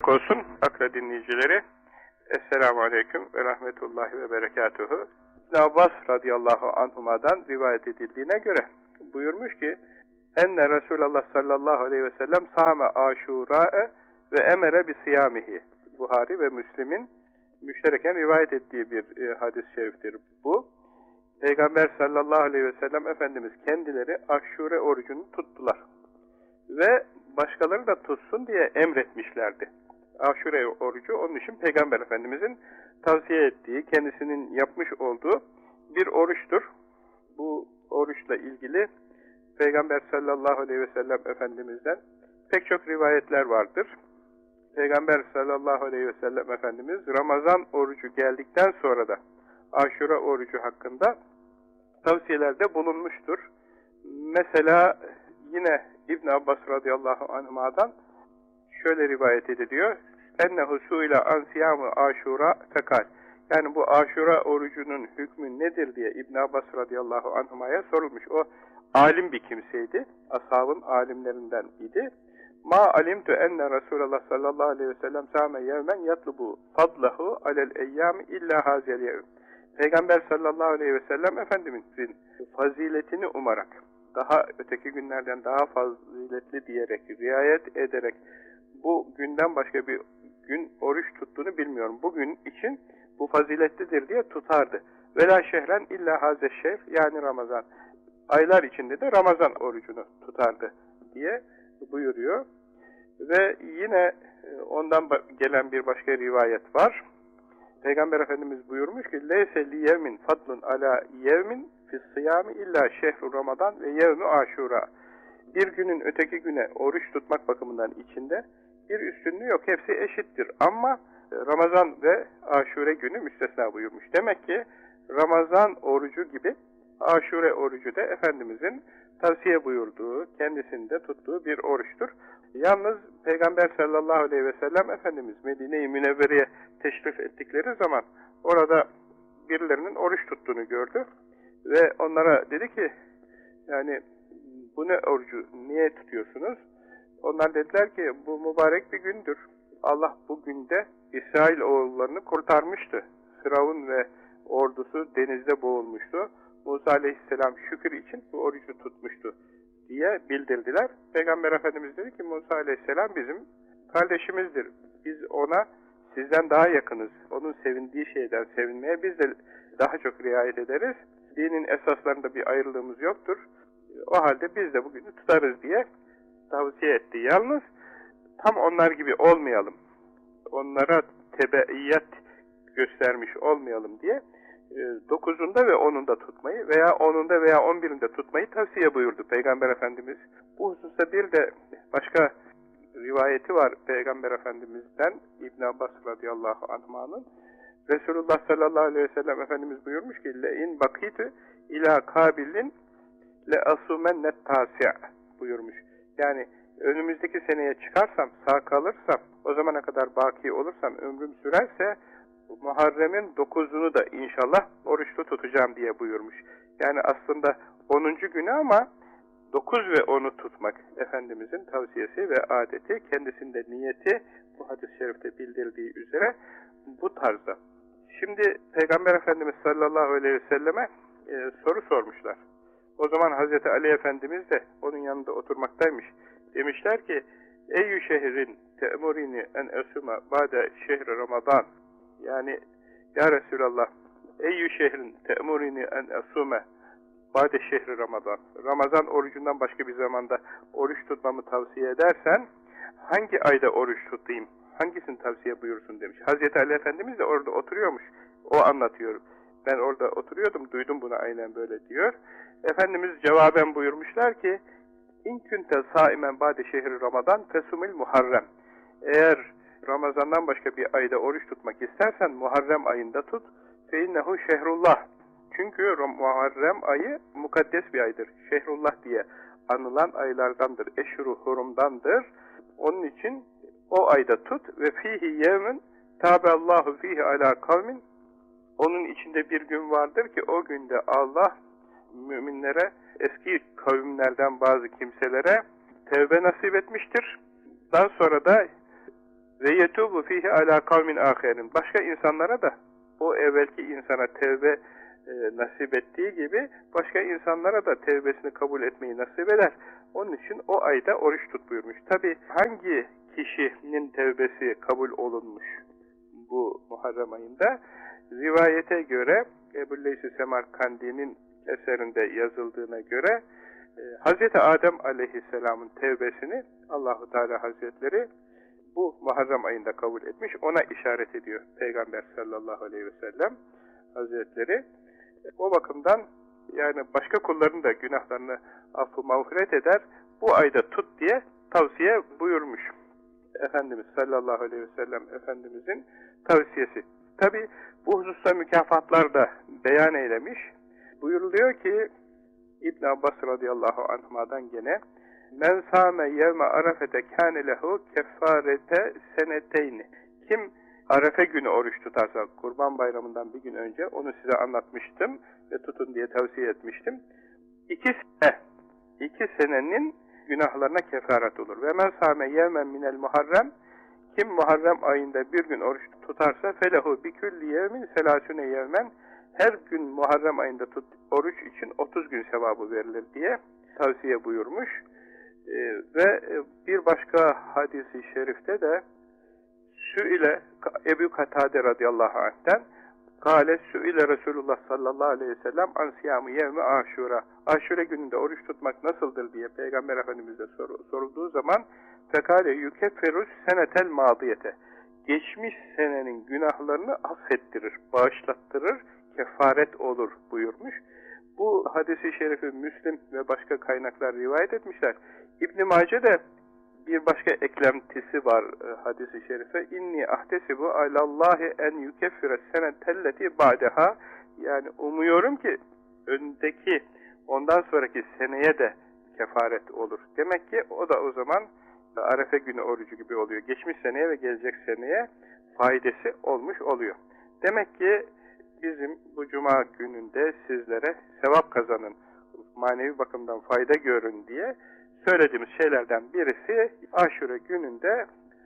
Olsun akra dinleyicileri. Esselamu Aleyküm ve Rahmetullahi ve Berekatuhu. İbn Abbas radıyallahu anhuma'dan rivayet edildiğine göre buyurmuş ki enne Resulullah sallallahu aleyhi ve sellem sâme aşurâ'e ve emere bi siyâmihi. Buhari ve Müslim'in müştereken rivayet ettiği bir hadis-i şeriftir bu. Peygamber sallallahu aleyhi ve sellem Efendimiz kendileri aşure orucunu tuttular. Ve başkaları da tutsun diye emretmişlerdi. Aşure orucu onun için Peygamber Efendimizin tavsiye ettiği, kendisinin yapmış olduğu bir oruçtur. Bu oruçla ilgili Peygamber sallallahu aleyhi ve sellem Efendimiz'den pek çok rivayetler vardır. Peygamber sallallahu aleyhi ve sellem Efendimiz Ramazan orucu geldikten sonra da Aşure orucu hakkında tavsiyelerde bulunmuştur. Mesela yine İbn Abbas radıyallahu anhuma'dan şöyle rivayet ediliyor. Ennehu su'ile an siyâmı aşura fekal. Yani bu aşura orucunun hükmü nedir diye İbn Abbas radıyallahu anhuma'ya sorulmuş. O alim bir kimseydi. Ashabın alimlerinden idi. Ma alimtu enne Resulullah sallallahu aleyhi ve sellem sâme yevmen yatlubu fadlahu alel eyyâmi illa hazel yevm. Peygamber sallallahu aleyhi ve sellem Efendimizin faziletini umarak, daha öteki günlerden daha faziletli diyerek, riayet ederek bu günden başka bir gün oruç tuttuğunu bilmiyorum. Bugün için bu faziletlidir diye tutardı. Vela şehren illa hazeşşehf, yani Ramazan. Aylar içinde de Ramazan orucunu tutardı diye buyuruyor. Ve yine ondan gelen bir başka rivayet var. Peygamber Efendimiz buyurmuş ki leyse li yevmin fadlun ala yevmin fis-siyami illa şehru Ramazan ve yevmu aşura. Bir günün öteki güne oruç tutmak bakımından içinde bir üstünlüğü yok. Hepsi eşittir. Ama Ramazan ve Aşure günü müstesna buyurmuş. Demek ki Ramazan orucu gibi Aşure orucu da Efendimizin tavsiye buyurduğu, kendisinde tuttuğu bir oruçtur. Yalnız Peygamber sallallahu aleyhi ve sellem Efendimiz Medine-i Münevvere'ye teşrif ettikleri zaman orada birilerinin oruç tuttuğunu gördü. Ve onlara dedi ki, yani bu ne orucu, niye tutuyorsunuz? Onlar dediler ki, bu mübarek bir gündür. Allah bu günde İsrail oğullarını kurtarmıştı. Firavun ve ordusu denizde boğulmuştu. Musa aleyhisselam şükür için bu orucu tutmuştu diye bildirdiler. Peygamber Efendimiz dedi ki, Musa aleyhisselam bizim kardeşimizdir. Biz ona sizden daha yakınız. Onun sevindiği şeyden sevinmeye biz de daha çok riayet ederiz. Dinin esaslarında bir ayrılığımız yoktur. O halde biz de bugünü tutarız diye tavsiye etti. Yalnız tam onlar gibi olmayalım. Onlara tebeiyet göstermiş olmayalım diye 9'unda ve 10'unda tutmayı veya 10'unda veya 11'inde tutmayı tavsiye buyurdu Peygamber Efendimiz. Bu hususta bir de başka rivayeti var Peygamber Efendimiz'den İbn Abbas radıyallahu anh'ın. Resulullah sallallahu aleyhi ve sellem Efendimiz buyurmuş ki le'in bakitu ila kabilin le'asumennet tasi' buyurmuş. Yani önümüzdeki seneye çıkarsam, sağ kalırsam, o zamana kadar baki olursam, ömrüm sürerse Muharrem'in 9'unu da inşallah oruçlu tutacağım diye buyurmuş. Yani aslında 10. günü ama 9 ve 10'u tutmak Efendimizin tavsiyesi ve adeti, kendisinde niyeti bu hadis-i şerifte bildirdiği üzere bu tarzda. Şimdi Peygamber Efendimiz sallallahu aleyhi ve selleme soru sormuşlar. O zaman Hazreti Ali Efendimiz de onun yanında oturmaktaymış. Demişler ki, Eyyü şehrin te'murini en esuma ba'de şehri Ramazan. Yani, ya Resulallah, Eyyü şehrin te'murini en esume ba'de şehri Ramazan. Ramazan orucundan başka bir zamanda oruç tutmamı tavsiye edersen, hangi ayda oruç tutayım? Hangisini tavsiye buyursun demiş. Hazreti Ali Efendimiz de orada oturuyormuş. O anlatıyor. Ben orada oturuyordum, duydum bunu aynen böyle diyor. Efendimiz cevaben buyurmuşlar ki, İn kunte saimen ba'de şehri Ramazan fesumil Muharrem. Eğer Ramazan'dan başka bir ayda oruç tutmak istersen Muharrem ayında tut. Fe innehu şehrullah. Çünkü Muharrem ayı mukaddes bir aydır. Şehrullah diye anılan aylardandır. Eşhuru hurumdandır. Onun için o ayda tut ve fihi yevmin tabeallahu fihi ala kavmin. Onun içinde bir gün vardır ki o günde Allah müminlere, eski kavimlerden bazı kimselere tevbe nasip etmiştir. Daha sonra da Ve yetubu fihi ala kavmin ahirin. Başka insanlara da o evvelki insana tevbe nasip ettiği gibi başka insanlara da tevbesini kabul etmeyi nasip eder. Onun için o ayda oruç tut buyurmuş. Tabi hangi kişinin tevbesi kabul olunmuş bu Muharrem ayında? Rivayete göre Ebu'l-Leyth-i Semerkandi'nin eserinde yazıldığına göre Hz. Adem aleyhisselamın tevbesini Allahu Teala Hazretleri bu Muharrem ayında kabul etmiş. Ona işaret ediyor Peygamber sallallahu aleyhi ve sellem Hazretleri. O bakımdan yani başka kulların da günahlarını affı mağfiret eder. Bu ayda tut diye tavsiye buyurmuş. Efendimiz sallallahu aleyhi ve sellem Efendimizin tavsiyesi. Tabi bu hususta mükafatlar da beyan eylemiş. Buyuruluyor ki İbn Abbas radıyallahu anhuma'dan gene men sâme yevme arafete kâne lehu keffarete seneteyni. Kim Arefe günü oruç tutarsa, Kurban Bayramı'ndan bir gün önce, onu size anlatmıştım ve tutun diye tavsiye etmiştim. 2 senenin günahlarına kefaret olur. Ve men sâme yevmen minel muharrem, kim Muharrem ayında bir gün oruç tutarsa felehu bi külli yevmin selâsüne yevmen, her gün Muharrem ayında oruç için 30 gün sevabı verilir diye tavsiye buyurmuş. Ve bir başka hadis-i şerifte de Sü'ile Ebu Katade radıyallahu anh'ten kâle Sü'ile Resulullah sallallahu aleyhi ve sellem ansiyamı yevmi aşura. Aşure gününde oruç tutmak nasıldır diye Peygamber Efendimiz'e sorulduğu zaman fekâle yukefferus senetel mâdiyete. Geçmiş senenin günahlarını affettirir, bağışlattırır, kefaret olur buyurmuş. Bu hadis-i şerifi Müslim ve başka kaynaklar rivayet etmişler. İbn-i Mace'de bir başka eklentisi var hadis-i şerife. İnni ahtesibu alallahi en yukeffire senetelleti ba'deha. Yani umuyorum ki öndeki, ondan sonraki seneye de kefaret olur. Demek ki o da o zaman Arefe günü orucu gibi oluyor. Geçmiş seneye ve gelecek seneye faydası olmuş oluyor. Demek ki bizim bu cuma gününde sizlere sevap kazanın, manevi bakımdan fayda görün diye söylediğimiz şeylerden birisi Aşure gününde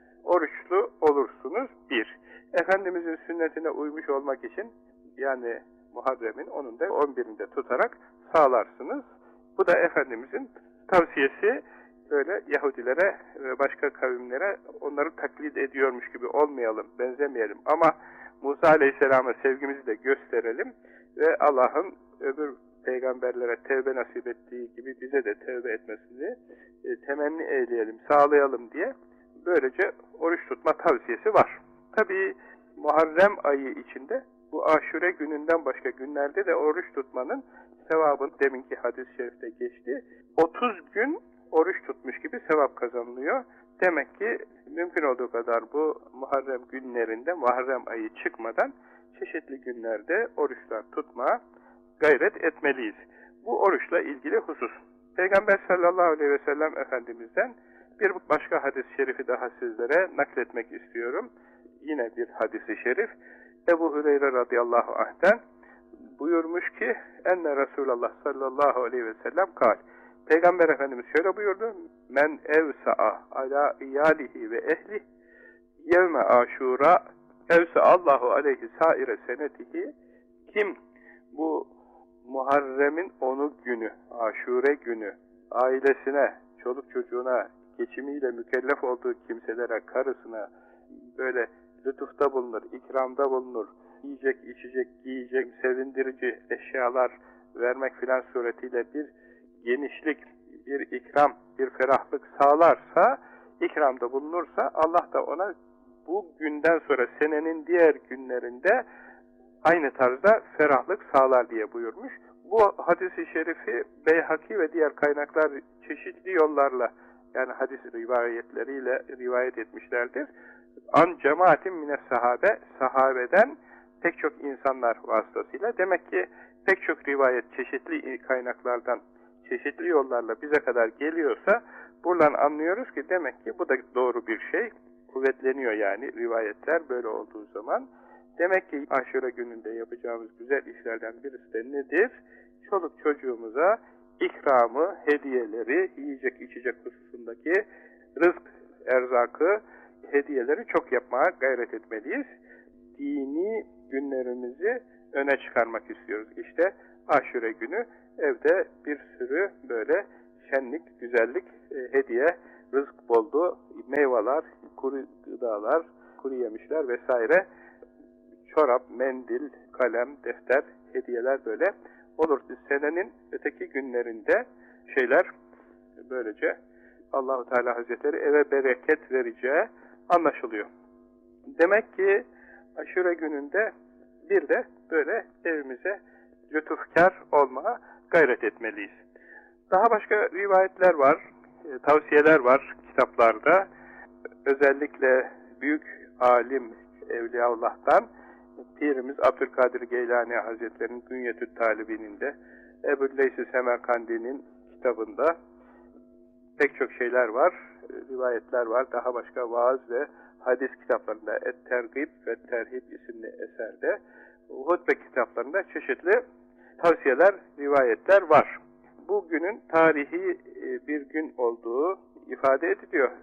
oruçlu olursunuz. Bir, Efendimizin sünnetine uymuş olmak için yani Muharrem'in onun da 11'inde tutarak sağlarsınız. Bu da Efendimizin tavsiyesi. Böyle Yahudilere ve başka kavimlere onları taklit ediyormuş gibi olmayalım, benzemeyelim. Ama Musa Aleyhisselam'a sevgimizi de gösterelim ve Allah'ın öbür peygamberlere tevbe nasip ettiği gibi bize de tevbe etmesini temenni eyleyelim, sağlayalım diye böylece oruç tutma tavsiyesi var. Tabii Muharrem ayı içinde bu Aşure gününden başka günlerde de oruç tutmanın sevabını deminki hadis-i şerifte geçti. 30 gün oruç tutmuş gibi sevap kazanılıyor. Demek ki mümkün olduğu kadar bu Muharrem günlerinde, Muharrem ayı çıkmadan çeşitli günlerde oruçlar tutmaya gayret etmeliyiz. Bu oruçla ilgili husus. Peygamber sallallahu aleyhi ve sellem Efendimiz'den bir başka hadis-i şerifi daha sizlere nakletmek istiyorum. Yine bir hadis-i şerif. Ebu Hüreyre radıyallahu anh'ten buyurmuş ki enne Resulullah sallallahu aleyhi ve sellem kal. Peygamber Efendimiz şöyle buyurdu. Men evsa'a ala iyalihi ve ehli yevme aşura evsa'allahu aleyhi saire senetihi. Kim bu Muharrem'in 10'u günü, Aşure günü ailesine, çoluk çocuğuna, geçimiyle mükellef olduğu kimselere, karısına böyle lütufta bulunur, ikramda bulunur, yiyecek, içecek, giyecek, sevindirici eşyalar vermek filan suretiyle bir genişlik, bir ikram, bir ferahlık sağlarsa, ikramda bulunursa Allah da ona bu günden sonra senenin diğer günlerinde aynı tarzda ferahlık sağlar diye buyurmuş. Bu hadis-i şerifi Beyhaki ve diğer kaynaklar çeşitli yollarla yani hadis rivayetleriyle rivayet etmişlerdir. An cemaatin mine sahabe, sahabeden pek çok insanlar vasıtasıyla. Demek ki pek çok rivayet çeşitli kaynaklardan, çeşitli yollarla bize kadar geliyorsa buradan anlıyoruz ki demek ki bu da doğru bir şey. Kuvvetleniyor yani rivayetler böyle olduğu zaman. Demek ki Aşure gününde yapacağımız güzel işlerden birisi de nedir? Çoluk çocuğumuza ikramı, hediyeleri, yiyecek içecek hususundaki rızk, erzakı hediyeleri çok yapmaya gayret etmeliyiz. Dini günlerimizi öne çıkarmak istiyoruz. İşte Aşure günü evde bir sürü böyle şenlik, güzellik, hediye, rızık bolluğu, meyveler, kuru gıdalar, kuru yemişler vesaire, çorap, mendil, kalem, defter, hediyeler böyle olur. Senenin öteki günlerinde şeyler böylece Allah-u Teala Hazretleri eve bereket vereceği anlaşılıyor. Demek ki Aşure gününde bir de böyle evimize lütufkar olmaya gayret etmeliyiz. Daha başka rivayetler var, tavsiyeler var kitaplarda. Özellikle büyük alim Evliyaullah'tan Pirimiz Abdülkadir Geylani Hazretleri'nin Günyetü't Talibin'inde, Ebu'l-Leys-i Semerkandi'nin kitabında pek çok şeyler var, rivayetler var. Daha başka vaaz ve hadis kitaplarında Et-Tergib ve Terhib isimli eserde, hutbe kitaplarında çeşitli tavsiyeler, rivayetler var. Bu günün tarihi bir gün olduğu ifade ediliyor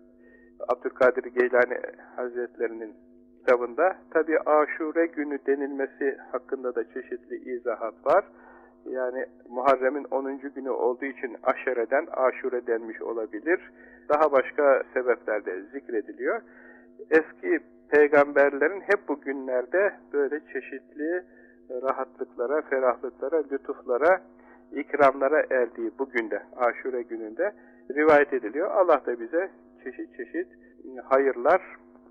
Abdülkadir Geylani Hazretlerinin kitabında. Tabi Aşure günü denilmesi hakkında da çeşitli izahat var. Yani Muharrem'in 10. günü olduğu için Aşere'den Aşure denmiş olabilir. Daha başka sebepler de zikrediliyor. Eski peygamberlerin hep bu günlerde böyle çeşitli rahatlıklara, ferahlıklara, lütuflara, ikramlara erdiği bu günde, Aşure gününde rivayet ediliyor. Allah da bize çeşit çeşit hayırlar,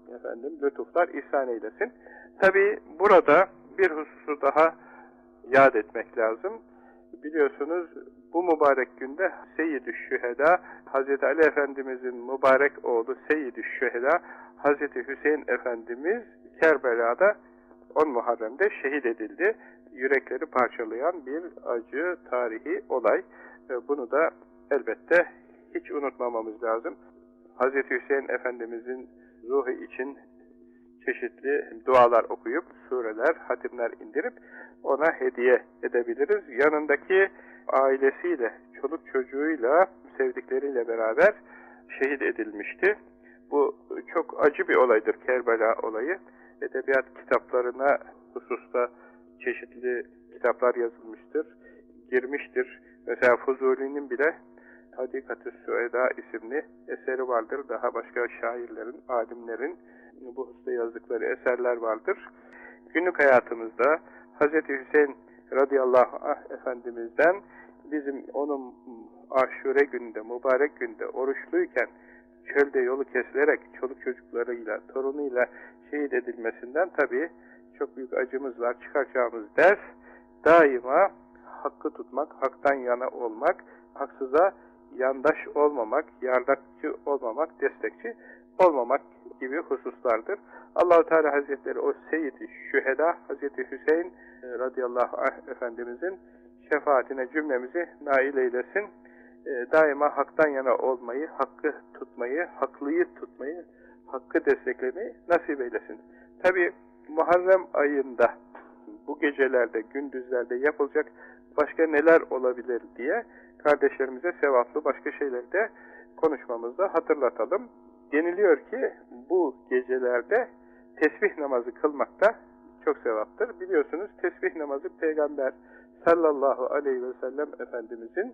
lütuflar ihsan eylesin. Tabi burada bir hususu daha yad etmek lazım. Biliyorsunuz bu mübarek günde Seyyid-i Şühedâ, Hazreti Ali Efendimizin mübarek oğlu Seyyid-i Şühedâ, Hazreti Hüseyin Efendimiz Kerbela'da 10 Muharrem'de şehit edildi. Yürekleri parçalayan bir acı tarihi olay. Bunu da elbette hiç unutmamamız lazım. Hazreti Hüseyin Efendimizin ruhu için çeşitli dualar okuyup, sureler, hatimler indirip ona hediye edebiliriz. Yanındaki ailesiyle, çoluk çocuğuyla, sevdikleriyle beraber şehit edilmişti. Bu çok acı bir olaydır, Kerbela olayı. Edebiyat kitaplarına hususta çeşitli kitaplar yazılmıştır, girmiştir. Mesela Fuzuli'nin bile Hadikat-ı Süeda isimli eseri vardır. Daha başka şairlerin, alimlerin bu hususta yazdıkları eserler vardır. Günlük hayatımızda Hz. Hüseyin radıyallahu anh Efendimiz'den bizim onun Aşure gününde, mübarek günde oruçluyken çölde yolu kesilerek çoluk çocuklarıyla, torunuyla şehit edilmesinden tabii çok büyük acımız var. Çıkaracağımız ders daima hakkı tutmak, haktan yana olmak, haksıza yandaş olmamak, yardakçı olmamak, destekçi olmamak gibi hususlardır. Allah-u Teala Hazretleri o Seyyid-i Şühedâ Hazreti Hüseyin radıyallahu anh Efendimizin şefaatine cümlemizi nail eylesin. Daima haktan yana olmayı, hakkı tutmayı, haklıyı tutmayı, hakkı desteklemeyi nasip eylesin. Tabi Muharrem ayında bu gecelerde, gündüzlerde yapılacak başka neler olabilir diye kardeşlerimize sevaplı başka şeyleri de konuşmamızda hatırlatalım. Deniliyor ki bu gecelerde tesbih namazı kılmak da çok sevaptır. Biliyorsunuz tesbih namazı Peygamber sallallahu aleyhi ve sellem Efendimizin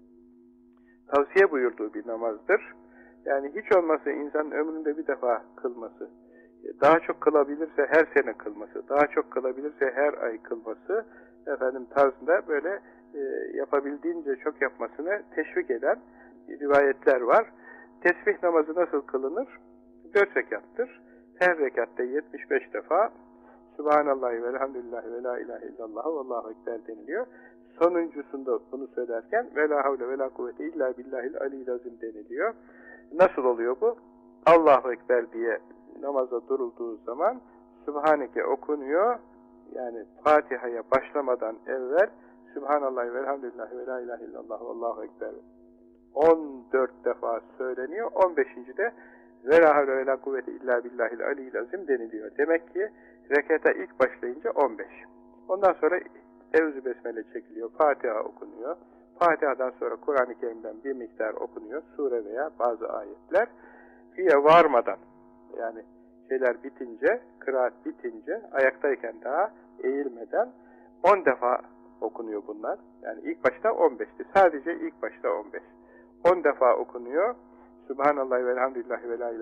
tavsiye buyurduğu bir namazdır. Yani hiç olmazsa insanın ömründe bir defa kılması, daha çok kılabilirse her sene kılması, daha çok kılabilirse her ay kılması tarzında böyle yapabildiğince çok yapmasını teşvik eden rivayetler var. Tesbih namazı nasıl kılınır? 4 rekattır. Her rekatta 75 defa Subhanallahi velhamdülillahi ve la ilahe illallah ve allahu ekber deniliyor. Sonuncusunda bunu söylerken ve la havle ve la kuvvete illa billahil aliyyil azim deniliyor. Nasıl oluyor bu? Allahu ekber diye namaza durulduğu zaman Sübhaneke okunuyor. Yani Fatiha'ya başlamadan evvel Subhanallahi velhamdülillahi ve la ilahe illallah ve allahu ekber 14 defa söyleniyor. 15. de ve la havle ve la kuvvete illa billahil aliyyil azim deniliyor. Demek ki rekata ilk başlayınca 15. Ondan sonra Evzu Besmele çekiliyor. Fatiha okunuyor. Fatiha'dan sonra Kur'an-ı Kerim'den bir miktar okunuyor. Sure veya bazı ayetler. Güya varmadan Yani şeyler bitince, kıraat bitince, ayaktayken daha eğilmeden 10 defa okunuyor bunlar. Yani ilk başta 15'ti. Sadece ilk başta 15. 10 defa okunuyor. Subhanallah ve elhamdülillahi ve la ilahe